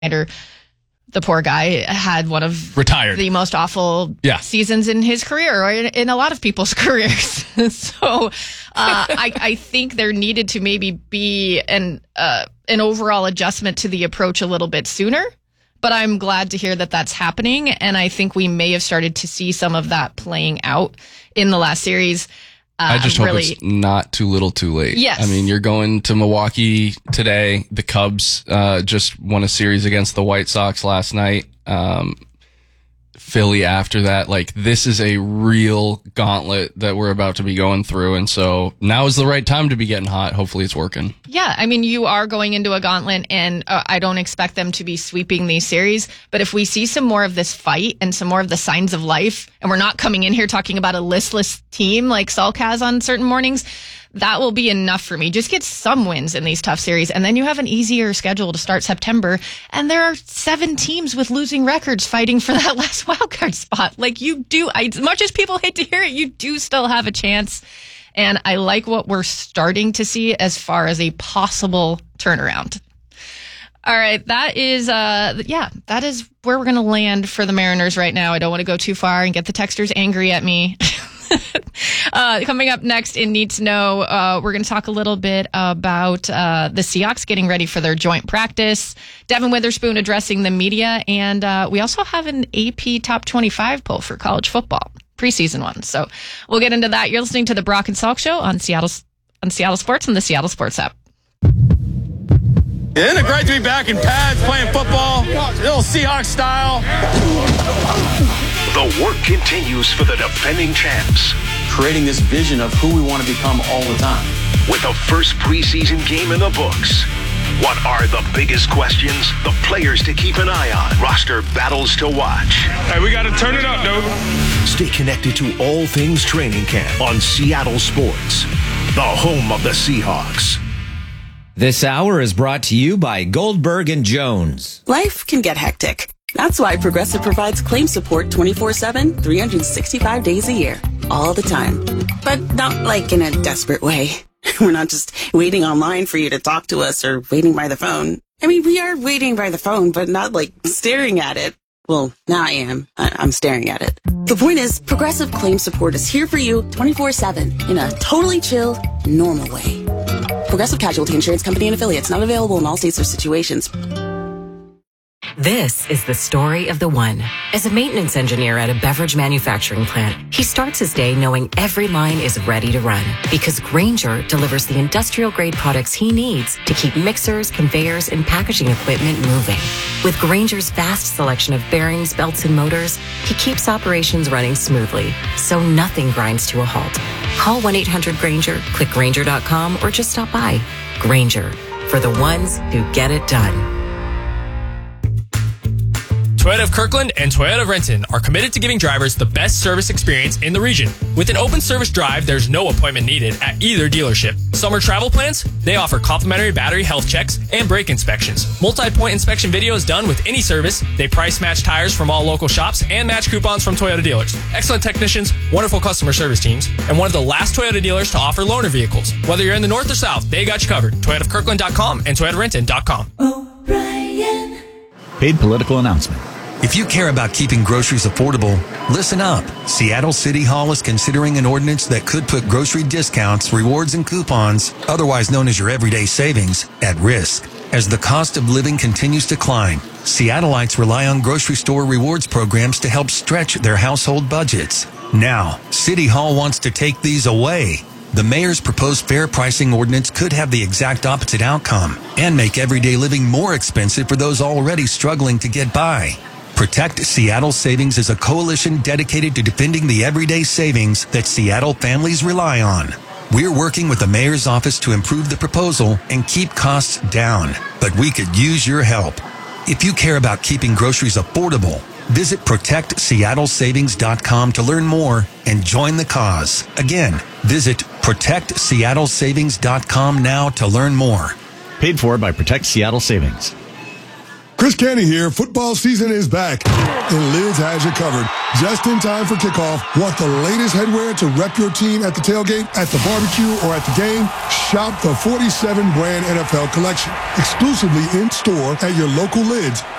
The poor guy had one of the most awful seasons in his career, or in a lot of people's careers. So I think there needed to maybe be an overall adjustment to the approach a little bit sooner. But I'm glad to hear that that's happening, and I think we may have started to see some of that playing out in the last series. I just hope it's not too little too late. Yes. I mean, you're going to Milwaukee today. The Cubs just won a series against the White Sox last night. Philly after that. Like, this is a real gauntlet that we're about to be going through. And so now is the right time to be getting hot. Hopefully it's working. Yeah, I mean, you are going into a gauntlet, and I don't expect them to be sweeping these series. But if we see some more of this fight and some more of the signs of life, and we're not coming in here talking about a listless team like Salk has on certain mornings, that will be enough for me. Just get some wins in these tough series, and then you have an easier schedule to start September. And there are 7 teams with losing records fighting for that last wildcard spot. Like, you do, as much as people hate to hear it, you do still have a chance. And I like what we're starting to see as far as a possible turnaround. All right, that is where we're going to land for the Mariners right now. I don't want to go too far and get the texters angry at me. Coming up next in Need to Know, we're going to talk a little bit about the Seahawks getting ready for their joint practice, Devin Witherspoon addressing the media, and we also have an AP Top 25 poll for college football, preseason one. So we'll get into that. You're listening to the Brock and Salk Show on Seattle Sports and the Seattle Sports app. Isn't it great to be back in pads playing football, little Seahawks style? The work continues for the defending champs. Creating this vision of who we want to become all the time. With the first preseason game in the books. What are the biggest questions? The players to keep an eye on. Roster battles to watch. Hey, we got to turn it up, dude. Stay connected to all things training camp on Seattle Sports, the home of the Seahawks. This hour is brought to you by Goldberg and Jones. Life can get hectic. That's why Progressive provides claim support 24/7, 365 days a year, all the time. But not like in a desperate way. We're not just waiting online for you to talk to us or waiting by the phone. I mean, we are waiting by the phone, but not like staring at it. Well, now I am. I'm staring at it. The point is, Progressive claim support is here for you 24/7 in a totally chill, normal way. Progressive Casualty Insurance Company and Affiliates, not available in all states or situations. This is the story of the one. As a maintenance engineer at a beverage manufacturing plant, he starts his day knowing every line is ready to run because Grainger delivers the industrial-grade products he needs to keep mixers, conveyors, and packaging equipment moving. With Grainger's vast selection of bearings, belts, and motors, he keeps operations running smoothly, so nothing grinds to a halt. Call 1-800-GRAINGER, click Grainger.com, or just stop by. Grainger, for the ones who get it done. Toyota of Kirkland and Toyota of Renton are committed to giving drivers the best service experience in the region. With an open service drive, there's no appointment needed at either dealership. Summer travel plans? They offer complimentary battery health checks and brake inspections. Multi-point inspection video is done with any service. They price match tires from all local shops and match coupons from Toyota dealers. Excellent technicians, wonderful customer service teams, and one of the last Toyota dealers to offer loaner vehicles. Whether you're in the north or south, they got you covered. ToyotaofKirkland.com and ToyotaRenton.com. O'Brien. Paid political announcement. If you care about keeping groceries affordable, listen up. Seattle City Hall is considering an ordinance that could put grocery discounts, rewards, and coupons, otherwise known as your everyday savings, at risk. As the cost of living continues to climb, Seattleites rely on grocery store rewards programs to help stretch their household budgets. Now, City Hall wants to take these away. The mayor's proposed fair pricing ordinance could have the exact opposite outcome and make everyday living more expensive for those already struggling to get by. Protect Seattle Savings is a coalition dedicated to defending the everyday savings that Seattle families rely on. We're working with the mayor's office to improve the proposal and keep costs down, but we could use your help. If you care about keeping groceries affordable, visit ProtectSeattleSavings.com to learn more and join the cause. Again, visit ProtectSeattleSavings.com now to learn more. Paid for by Protect Seattle Savings. Chris Canty here. Football season is back, and Lids has you covered. Just in time for kickoff. Want the latest headwear to rep your team at the tailgate, at the barbecue, or at the game? Shop the 47 brand NFL collection, exclusively in store at your local Lids